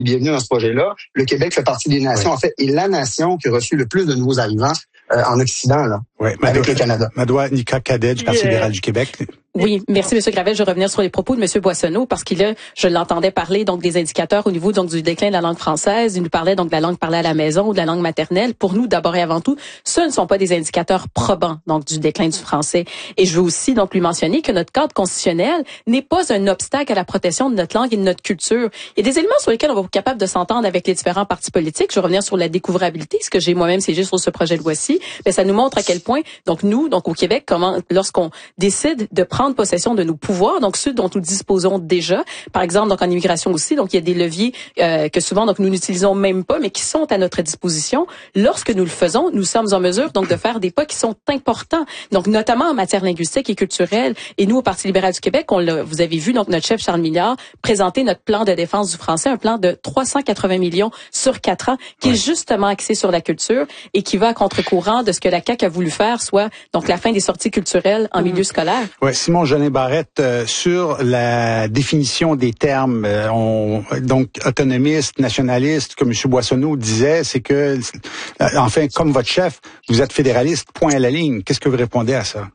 bienvenue dans ce projet-là. Le Québec fait partie des nations, en fait, est la nation qui a reçu le plus de nouveaux arrivants en Occident, là, avec le Canada. Madoua Nika Cadet du Parti libéral du Québec. Oui, merci M. Gravel. Je vais revenir sur les propos de M. Boissonneau parce je l'entendais parler donc des indicateurs au niveau donc du déclin de la langue française. Il nous parlait donc de la langue parlée à la maison ou de la langue maternelle. Pour nous, d'abord et avant tout, ce ne sont pas des indicateurs probants donc du déclin du français. Et je veux aussi donc lui mentionner que notre cadre constitutionnel n'est pas un obstacle à la protection de notre langue et de notre culture. Il y a des éléments sur lesquels on va être capable de s'entendre avec les différents partis politiques. Je vais revenir sur la découvrabilité, ce que j'ai moi-même siégé sur ce projet de loi-ci. Mais ça nous montre à quel point donc nous, donc au Québec, comment lorsqu'on décide de prendre possession de nos pouvoirs, donc ceux dont nous disposons déjà. Par exemple, donc en immigration aussi, donc il y a des leviers que souvent donc nous n'utilisons même pas, mais qui sont à notre disposition. Lorsque nous le faisons, nous sommes en mesure donc de faire des pas qui sont importants, donc notamment en matière linguistique et culturelle. Et nous, au Parti libéral du Québec, vous avez vu donc notre chef Charles Milliard présenter notre plan de défense du français, un plan de 380 millions sur 4 ans, qui est justement axé sur la culture et qui va à contre-courant de ce que la CAQ a voulu faire, soit donc la fin des sorties culturelles en milieu scolaire. Ouais, Simon Jolin Barrette, sur la définition des termes, donc autonomiste, nationaliste, comme M. Boissonneau disait, c'est que, enfin, comme votre chef, vous êtes fédéraliste, point à la ligne. Qu'est-ce que vous répondez à ça?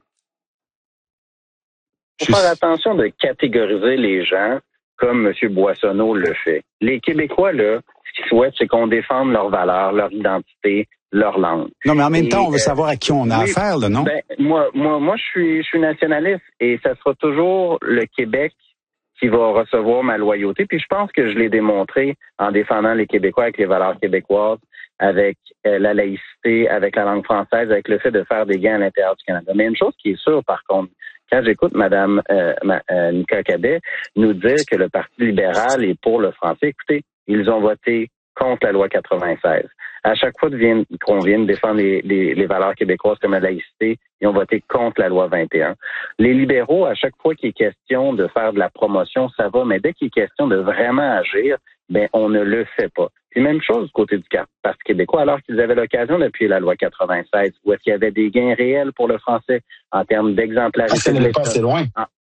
Il faut faire attention de catégoriser les gens comme M. Boissonneau le fait. Les Québécois, là, ce qu'ils souhaitent, c'est qu'on défende leurs valeurs, leur identité, leur langue. Non, mais en même temps, on veut savoir à qui on a affaire, là, non? Moi, je suis nationaliste et ça sera toujours le Québec qui va recevoir ma loyauté. Puis je pense que je l'ai démontré en défendant les Québécois avec les valeurs québécoises, avec la laïcité, avec la langue française, avec le fait de faire des gains à l'intérieur du Canada. Mais une chose qui est sûre, par contre, quand j'écoute Mme Nika Cadet nous dire que le Parti libéral est pour le français, écoutez, ils ont voté contre la loi 96. À chaque fois qu'on vient de défendre les valeurs québécoises comme la laïcité, ils ont voté contre la loi 21. Les libéraux, à chaque fois qu'il est question de faire de la promotion, ça va, mais dès qu'il est question de vraiment agir, on ne le fait pas. Puis même chose du côté du Parti québécois, alors qu'ils avaient l'occasion d'appuyer la loi 96, où est-ce qu'il y avait des gains réels pour le français en termes d'exemplarité. Ça n'est pas assez loin.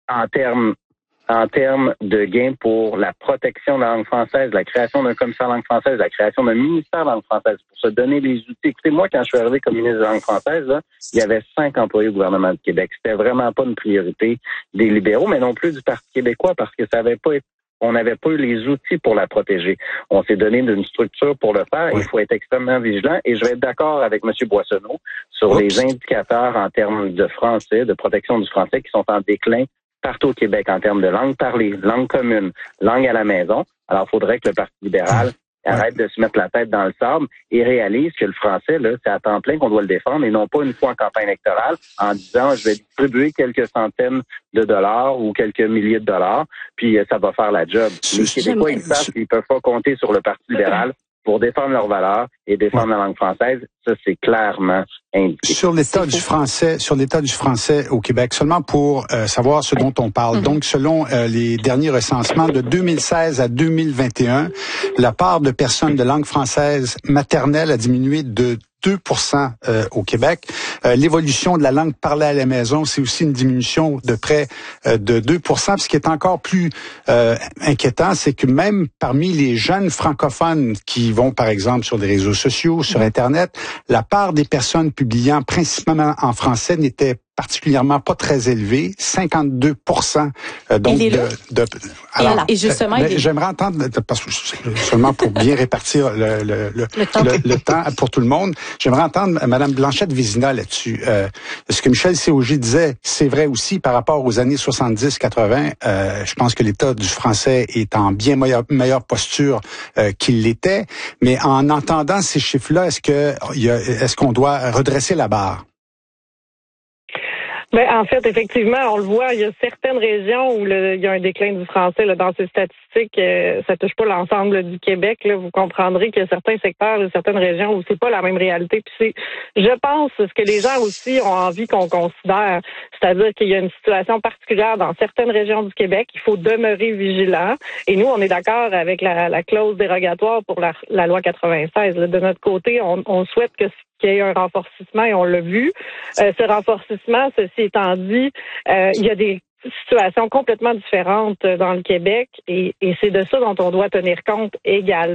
En termes de gains pour la protection de la langue française, la création d'un commissaire langue française, la création d'un ministère langue française pour se donner les outils. Écoutez, moi, quand je suis arrivé comme ministre de langue française, là, il y avait 5 employés au gouvernement du Québec. C'était vraiment pas une priorité des libéraux, mais non plus du Parti québécois parce que on n'avait pas eu les outils pour la protéger. On s'est donné une structure pour le faire. Oui. Il faut être extrêmement vigilant. Et je vais être d'accord avec M. Boissonneau sur les indicateurs en termes de français, de protection du français qui sont en déclin partout au Québec en termes de langue parlée, langue commune, langue à la maison. Alors, il faudrait que le Parti libéral arrête de se mettre la tête dans le sable et réalise que le français, là, c'est à temps plein qu'on doit le défendre et non pas une fois en campagne électorale en disant je vais distribuer quelques centaines de dollars ou quelques milliers de dollars, puis ça va faire la job. Les Québécois, ils savent qu'ils peuvent pas compter sur le Parti libéral pour défendre leurs valeurs et défendre la langue française. Ça, c'est clairement indiqué. Sur l'état du français au Québec, seulement pour savoir ce dont on parle. Donc, selon les derniers recensements de 2016 à 2021, la part de personnes de langue française maternelle a diminué de 2% au Québec. L'évolution de la langue parlée à la maison, c'est aussi une diminution de près de 2%. Ce qui est encore plus inquiétant, c'est que même parmi les jeunes francophones qui vont, par exemple, sur des réseaux sociaux, sur Internet, la part des personnes publiant principalement en français n'était particulièrement pas très élevé, 52%. Donc alors, et justement, j'aimerais entendre, parce que seulement pour bien répartir le temps pour tout le monde, j'aimerais entendre Mme Blanchette-Vézina là-dessus. Ce que Michel Séauger disait, c'est vrai aussi par rapport aux années 70-80. Je pense que l'état du français est en bien meilleure posture qu'il l'était. Mais en entendant ces chiffres-là, est-ce qu'on doit redresser la barre? En fait, effectivement, on le voit, il y a certaines régions où il y a un déclin du français là, dans ces statistiques. Ça touche pas l'ensemble du Québec. Là, vous comprendrez qu'il y a certains secteurs, certaines régions où c'est pas la même réalité. Puis je pense, ce que les gens aussi ont envie qu'on considère, c'est-à-dire qu'il y a une situation particulière dans certaines régions du Québec. Il faut demeurer vigilant. Et nous, on est d'accord avec la clause dérogatoire pour la loi 96. Là. De notre côté, on souhaite qu'il y ait un renforcement et on l'a vu. Ce renforcement, ceci étant dit, il y a des situations complètement différentes dans le Québec et c'est de ça dont on doit tenir compte également.